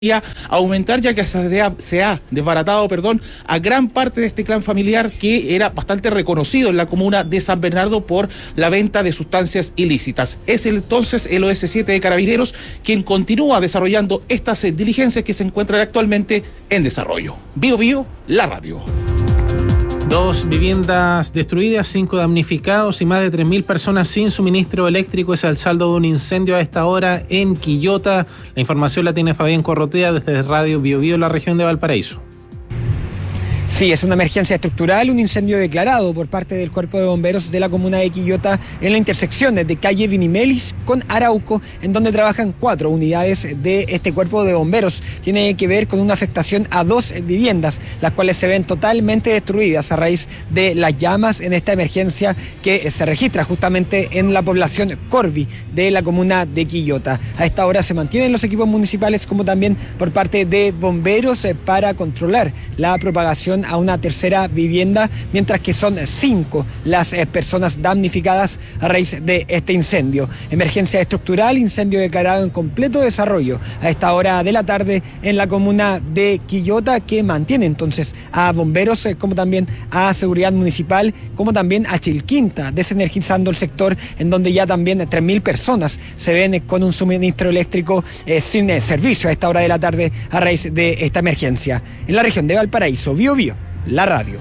aumentar, ya que se ha desbaratado, a gran parte de este clan familiar que era bastante reconocido en la comuna de San Bernardo por la venta de sustancias ilícitas. Es entonces el OS7 de Carabineros quien continúa desarrollando estas diligencias que se encuentran actualmente en desarrollo. Bio Bio, la radio. 2 viviendas destruidas, 5 damnificados y más de 3.000 personas sin suministro eléctrico. Es el saldo de un incendio a esta hora en Quillota. La información la tiene Fabián Corrotea desde Radio Bio Bio, la región de Valparaíso. Sí, es una emergencia estructural, un incendio declarado por parte del Cuerpo de Bomberos de la comuna de Quillota en la intersección de calle Vinimelis con Arauco, en donde trabajan 4 unidades de este Cuerpo de Bomberos. Tiene que ver con una afectación a 2 viviendas, las cuales se ven totalmente destruidas a raíz de las llamas en esta emergencia que se registra justamente en la población Corvi de la comuna de Quillota. A esta hora se mantienen los equipos municipales como también por parte de bomberos para controlar la propagación a una tercera vivienda, mientras que son 5 las personas damnificadas a raíz de este incendio. Emergencia estructural, incendio declarado en completo desarrollo a esta hora de la tarde en la comuna de Quillota, que mantiene entonces a bomberos como también a seguridad municipal, como también a Chilquinta, desenergizando el sector, en donde ya también 3.000 personas se ven con un suministro eléctrico sin servicio a esta hora de la tarde a raíz de esta emergencia. En la región de Valparaíso, Bio Bio, la radio.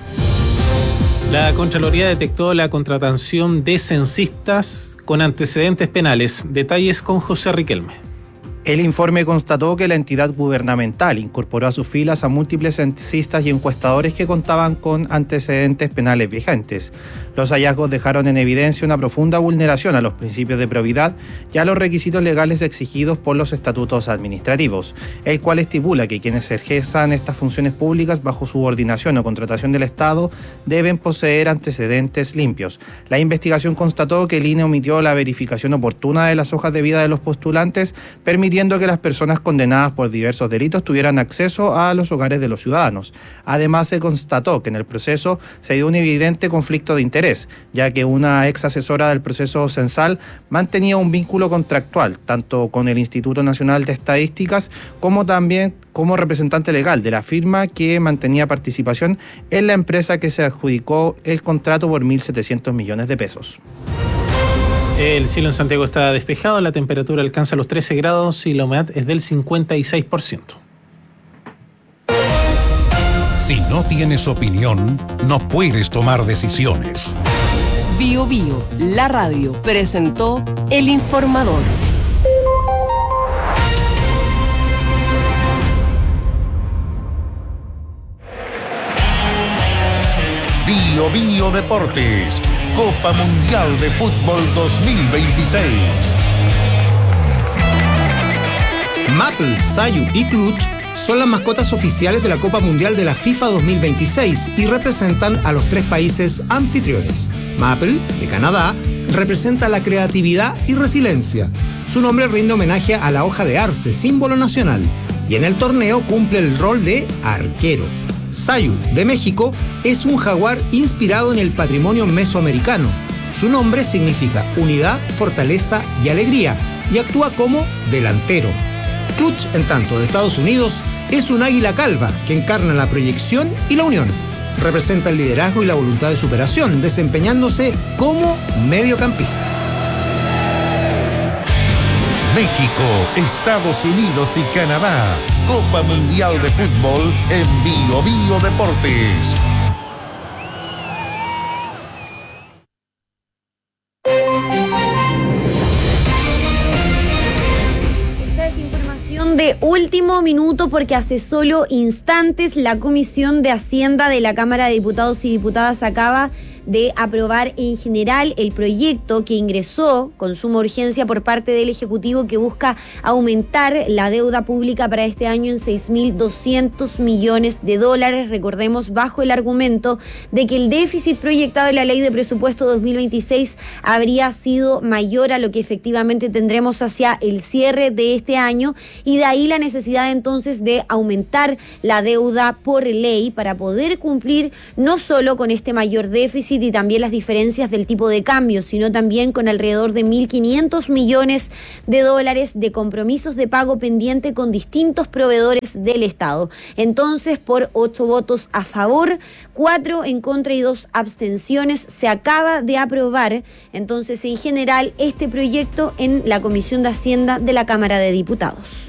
La Contraloría detectó la contratación de censistas con antecedentes penales. Detalles con José Riquelme. El informe constató que la entidad gubernamental incorporó a sus filas a múltiples censistas y encuestadores que contaban con antecedentes penales vigentes. Los hallazgos dejaron en evidencia una profunda vulneración a los principios de probidad y a los requisitos legales exigidos por los estatutos administrativos, el cual estipula que quienes ejerzan estas funciones públicas bajo subordinación o contratación del Estado deben poseer antecedentes limpios. La investigación constató que el INE omitió la verificación oportuna de las hojas de vida de los postulantes, permitiendo que las personas condenadas por diversos delitos tuvieran acceso a los hogares de los ciudadanos. Además, se constató que en el proceso se dio un evidente conflicto de interés, ya que una ex asesora del proceso censal mantenía un vínculo contractual, tanto con el Instituto Nacional de Estadísticas como también como representante legal de la firma que mantenía participación en la empresa que se adjudicó el contrato por 1.700 millones de pesos. El cielo en Santiago está despejado, la temperatura alcanza los 13 grados y la humedad es del 56%. Si no tienes opinión, no puedes tomar decisiones. Bio Bio, la radio, presentó El Informador. Bio Bio Deportes, Copa Mundial de Fútbol 2026. Maple, Sayu y Clutch son las mascotas oficiales de la Copa Mundial de la FIFA 2026 y representan a los 3 países anfitriones. Maple, de Canadá, representa la creatividad y resiliencia. Su nombre rinde homenaje a la hoja de arce, símbolo nacional, y en el torneo cumple el rol de arquero. Sayu, de México, es un jaguar inspirado en el patrimonio mesoamericano. Su nombre significa unidad, fortaleza y alegría, y actúa como delantero. Clutch, en tanto, de Estados Unidos, es un águila calva que encarna la proyección y la unión. Representa el liderazgo y la voluntad de superación, desempeñándose como mediocampista. México, Estados Unidos y Canadá. Copa Mundial de Fútbol en Bio Bio Deportes. Esta es información de último minuto porque hace solo instantes la Comisión de Hacienda de la Cámara de Diputados y Diputadas acaba de aprobar en general el proyecto que ingresó con suma urgencia por parte del Ejecutivo, que busca aumentar la deuda pública para este año en $6.200 millones. Recordemos, bajo el argumento de que el déficit proyectado en la Ley de Presupuesto 2026 habría sido mayor a lo que efectivamente tendremos hacia el cierre de este año, y de ahí la necesidad entonces de aumentar la deuda por ley para poder cumplir no solo con este mayor déficit, déficit y también las diferencias del tipo de cambio, sino también con alrededor de 1.500 millones de dólares de compromisos de pago pendiente con distintos proveedores del Estado. Entonces, por 8 votos a favor, 4 en contra y 2 abstenciones, se acaba de aprobar entonces en general este proyecto en la Comisión de Hacienda de la Cámara de Diputados.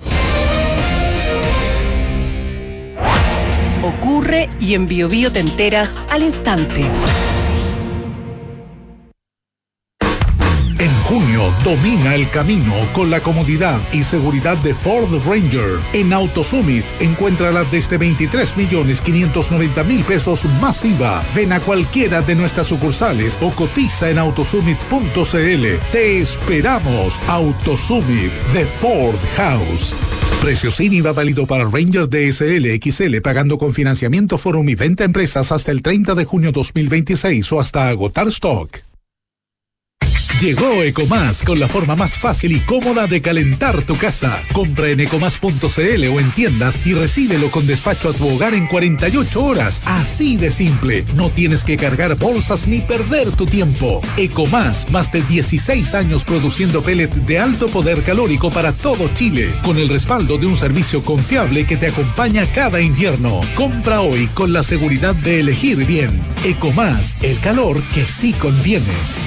Ocurre y en Bio Bio te enteras al instante. En junio, domina el camino con la comodidad y seguridad de Ford Ranger. En AutoSummit, encuéntrala desde 23.590.000 pesos más IVA. Ven a cualquiera de nuestras sucursales o cotiza en autosummit.cl. Te esperamos. AutoSummit de Ford House. Precio sin IVA válido para Ranger DSL XL pagando con financiamiento Forum y venta a empresas hasta el 30 de junio 2026 o hasta agotar stock. Llegó Ecomás con la forma más fácil y cómoda de calentar tu casa. Compra en ecomás.cl o en tiendas y recíbelo con despacho a tu hogar en 48 horas. Así de simple. No tienes que cargar bolsas ni perder tu tiempo. Ecomás, más de 16 años produciendo pellet de alto poder calórico para todo Chile, con el respaldo de un servicio confiable que te acompaña cada invierno. Compra hoy con la seguridad de elegir bien. Ecomás, el calor que sí conviene.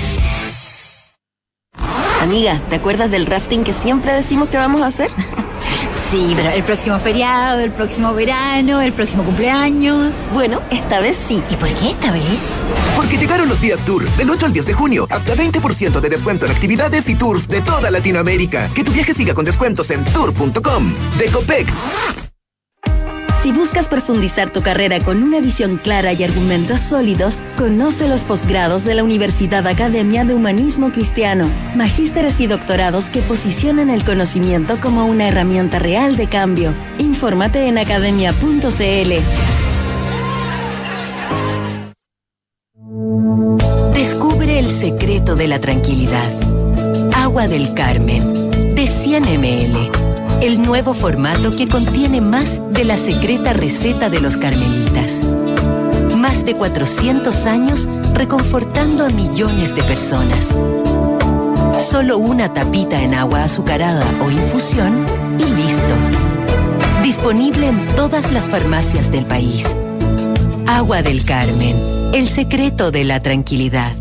Amiga, ¿te acuerdas del rafting que siempre decimos que vamos a hacer? Sí, pero el próximo feriado, el próximo verano, el próximo cumpleaños. Bueno, esta vez sí. ¿Y por qué esta vez? Porque llegaron los días Tour, del 8 al 10 de junio, hasta 20% de descuento en actividades y tours de toda Latinoamérica. Que tu viaje siga con descuentos en tour.com. De Copec. Si buscas profundizar tu carrera con una visión clara y argumentos sólidos, conoce los posgrados de la Universidad Academia de Humanismo Cristiano, magísteres y doctorados que posicionan el conocimiento como una herramienta real de cambio. Infórmate en academia.cl. Descubre el secreto de la tranquilidad. Agua del Carmen, de 100 ml. El nuevo formato que contiene más de la secreta receta de los carmelitas. Más de 400 años reconfortando a millones de personas. Solo una tapita en agua azucarada o infusión y listo. Disponible en todas las farmacias del país. Agua del Carmen, el secreto de la tranquilidad.